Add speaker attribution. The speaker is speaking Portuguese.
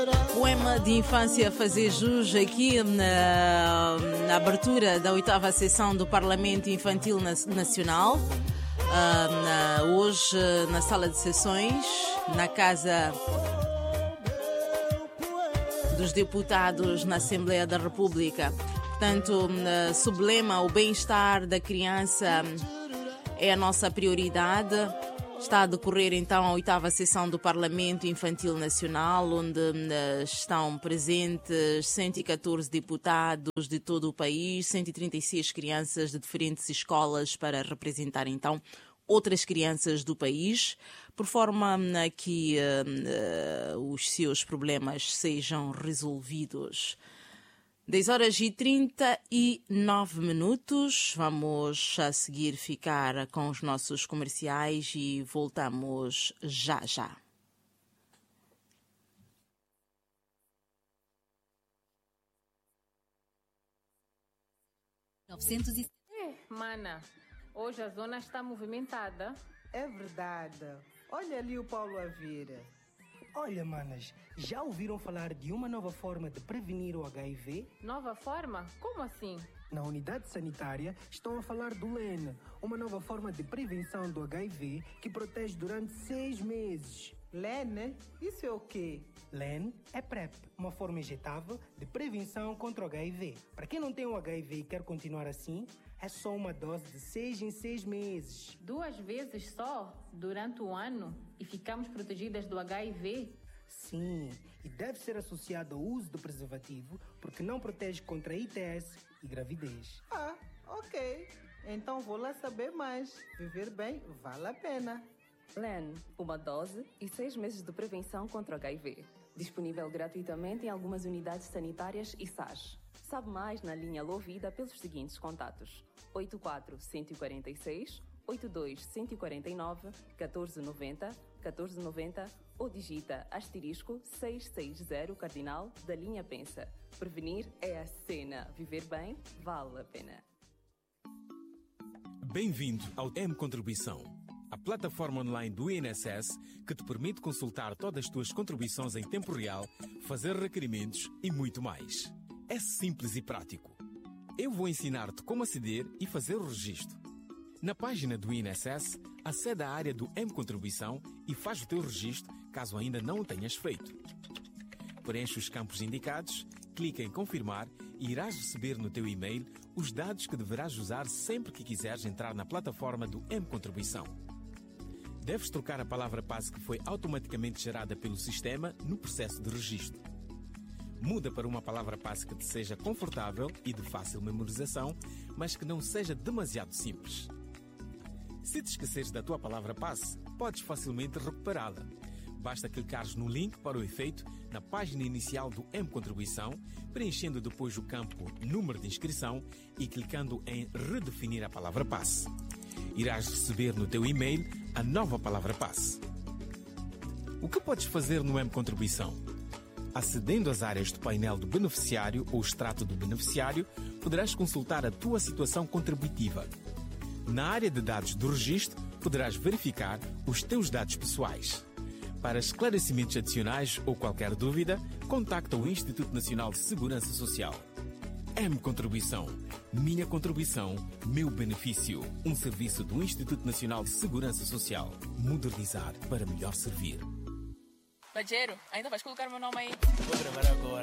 Speaker 1: Poema de infância a fazer jus aqui na abertura da 8ª sessão do Parlamento Infantil Nacional. Hoje na sala de sessões, na Casa dos Deputados na Assembleia da República. Portanto, sob o lema, o bem-estar da criança é a nossa prioridade. Está a decorrer então a 8ª sessão do Parlamento Infantil Nacional, onde estão presentes 114 deputados de todo o país, 136 crianças de diferentes escolas para representar então outras crianças do país, por forma que os seus problemas sejam resolvidos. 10h39. Vamos a seguir ficar com os nossos comerciais e voltamos já.
Speaker 2: 900
Speaker 3: Mana, hoje a zona está movimentada.
Speaker 4: É verdade. Olha ali o Paulo a vir.
Speaker 5: Olha, manas, já ouviram falar de uma nova forma de prevenir o HIV?
Speaker 3: Nova forma? Como assim?
Speaker 5: Na unidade sanitária estão a falar do LEN, uma nova forma de prevenção do HIV que protege durante 6 meses.
Speaker 4: LEN? Isso é o quê?
Speaker 5: LEN é PrEP, uma forma injetável de prevenção contra o HIV. Para quem não tem o HIV e quer continuar assim, é só uma dose de 6 em 6 meses.
Speaker 3: 2 vezes só, durante o ano, e ficamos protegidas do HIV?
Speaker 5: Sim, e deve ser associado ao uso do preservativo, porque não protege contra ITS e gravidez.
Speaker 4: Ah, ok. Então vou lá saber mais. Viver bem vale a pena.
Speaker 6: LEN, uma dose e 6 meses de prevenção contra o HIV. Disponível gratuitamente em algumas unidades sanitárias e SAS. Sabe mais na linha Lovida pelos seguintes contatos: 84 146 82 149 1490 1490 ou digita *660 cardinal da linha Pensa. Prevenir é a cena. Viver bem vale a pena.
Speaker 7: Bem-vindo ao M-Contribuição, a plataforma online do INSS que te permite consultar todas as tuas contribuições em tempo real, fazer requerimentos e muito mais. É simples e prático. Eu vou ensinar-te como aceder e fazer o registro. Na página do INSS, acede à área do M-Contribuição e faz o teu registro caso ainda não o tenhas feito. Preenche os campos indicados, clica em confirmar e irás receber no teu e-mail os dados que deverás usar sempre que quiseres entrar na plataforma do M-Contribuição. Deves trocar a palavra passe que foi automaticamente gerada pelo sistema no processo de registro. Muda para uma palavra passe que te seja confortável e de fácil memorização, mas que não seja demasiado simples. Se te esqueceres da tua palavra passe, podes facilmente recuperá-la. Basta clicares no link para o efeito na página inicial do M-Contribuição, preenchendo depois o campo Número de Inscrição e clicando em Redefinir a palavra passe. Irás receber no teu e-mail a nova palavra passe. O que podes fazer no M-Contribuição? Acedendo às áreas do painel do beneficiário ou extrato do beneficiário, poderás consultar a tua situação contributiva. Na área de dados do registro, poderás verificar os teus dados pessoais. Para esclarecimentos adicionais ou qualquer dúvida, contacta o Instituto Nacional de Segurança Social. M-Contribuição. Minha contribuição, meu benefício. Um serviço do Instituto Nacional de Segurança Social. Modernizar para melhor servir.
Speaker 8: Pajero, ainda vais colocar o meu nome aí?
Speaker 9: Vou gravar agora.